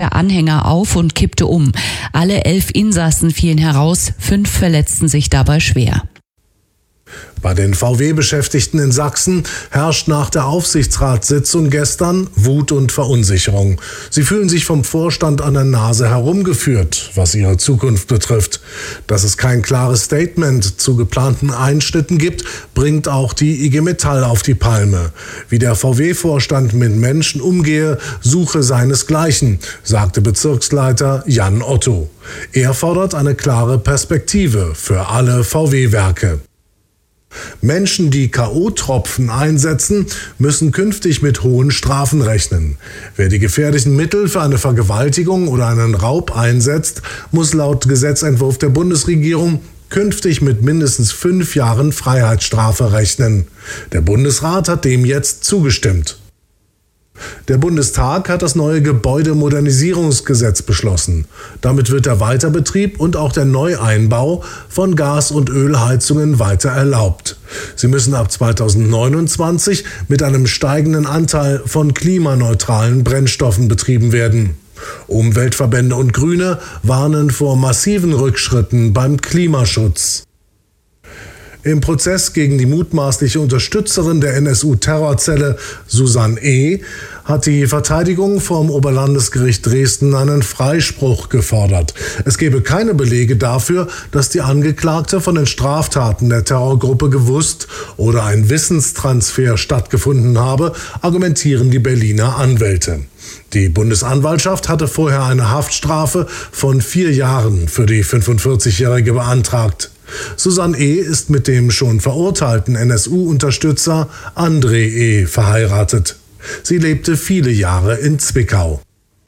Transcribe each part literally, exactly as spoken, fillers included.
der Anhänger auf und kippte um. Alle elf Insassen fielen heraus, fünf verletzten sich dabei schwer. Bei den V W-Beschäftigten in Sachsen herrscht nach der Aufsichtsratssitzung gestern Wut und Verunsicherung. Sie fühlen sich vom Vorstand an der Nase herumgeführt, was ihre Zukunft betrifft. Dass es kein klares Statement zu geplanten Einschnitten gibt, bringt auch die I G Metall auf die Palme. Wie der V W-Vorstand mit Menschen umgehe, suche seinesgleichen, sagte Bezirksleiter Jan Otto. Er fordert eine klare Perspektive für alle V W-Werke. Menschen, die K O-Tropfen einsetzen, müssen künftig mit hohen Strafen rechnen. Wer die gefährlichen Mittel für eine Vergewaltigung oder einen Raub einsetzt, muss laut Gesetzentwurf der Bundesregierung künftig mit mindestens fünf Jahren Freiheitsstrafe rechnen. Der Bundesrat hat dem jetzt zugestimmt. Der Bundestag hat das neue Gebäudemodernisierungsgesetz beschlossen. Damit wird der Weiterbetrieb und auch der Neueinbau von Gas- und Ölheizungen weiter erlaubt. Sie müssen ab zweitausendneunundzwanzig mit einem steigenden Anteil von klimaneutralen Brennstoffen betrieben werden. Umweltverbände und Grüne warnen vor massiven Rückschritten beim Klimaschutz. Im Prozess gegen die mutmaßliche Unterstützerin der N S U-Terrorzelle Susanne E. hat die Verteidigung vom Oberlandesgericht Dresden einen Freispruch gefordert. Es gebe keine Belege dafür, dass die Angeklagte von den Straftaten der Terrorgruppe gewusst oder ein Wissenstransfer stattgefunden habe, argumentieren die Berliner Anwälte. Die Bundesanwaltschaft hatte vorher eine Haftstrafe von vier Jahren für die fünfundvierzigjährige beantragt. Susanne E. ist mit dem schon verurteilten N S U-Unterstützer André E. verheiratet. Sie lebte viele Jahre in Zwickau.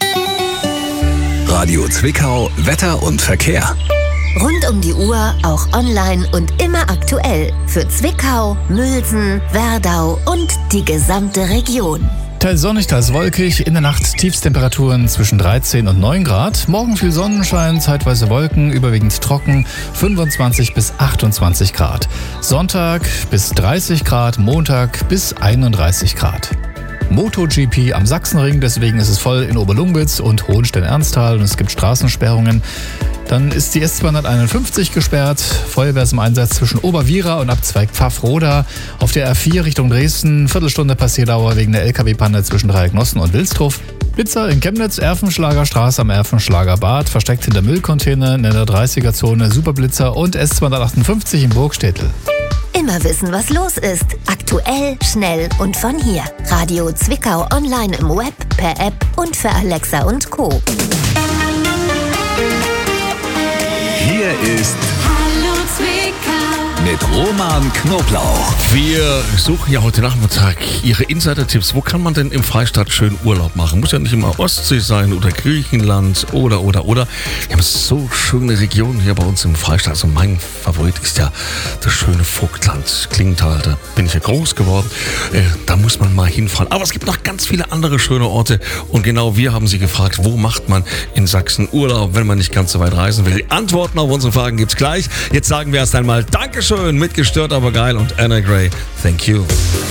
Radio Zwickau, Wetter und Verkehr. Rund um die Uhr, auch online und immer aktuell. Für Zwickau, Mülsen, Werdau und die gesamte Region. Teils sonnig, teils wolkig, in der Nacht Tiefstemperaturen zwischen dreizehn und neun Grad. Morgen viel Sonnenschein, zeitweise Wolken, überwiegend trocken, fünfundzwanzig bis achtundzwanzig Grad. Sonntag bis dreißig Grad, Montag bis einunddreißig Grad. MotoGP am Sachsenring, deswegen ist es voll in Oberlungwitz und Hohenstein-Ernsthal und es gibt Straßensperrungen. Dann ist die S zweihunderteinundfünfzig gesperrt, Feuerwehr ist im Einsatz zwischen Oberwiera und Abzweig Pfaffroda. Auf der R vier Richtung Dresden, Viertelstunde Passierdauer wegen der L K W-Panne zwischen Dreiecknossen und Wilsdruff. Blitzer in Chemnitz, Erfenschlager Straße am Erfenschlager Bad, versteckt hinter Müllcontainer in der dreißiger-Zone, Superblitzer und S zweihundertachtundfünfzig in Burgstädtel. Immer wissen, was los ist. Aktuell, schnell und von hier. Radio Zwickau online im Web, per App und für Alexa und Co. Hier ist Hallo Zwickau mit Roman Knoblauch. Wir suchen ja heute Nachmittag Ihre Insider-Tipps. Wo kann man denn im Freistaat schön Urlaub machen? Muss ja nicht immer Ostsee sein oder Griechenland oder, oder, oder. Wir haben so schöne Regionen hier bei uns im Freistaat. Also mein Favorit ist ja das schöne Vogtland, Klingenthal. Da bin ich ja groß geworden. Äh, da muss man mal hinfahren. Aber es gibt noch ganz viele andere schöne Orte. Und genau wir haben Sie gefragt, wo macht man in Sachsen Urlaub, wenn man nicht ganz so weit reisen will? Die Antworten auf unsere Fragen gibt's gleich. Jetzt sagen wir erst einmal Dankeschön, mitgestört, aber geil und Anna Gray, thank you.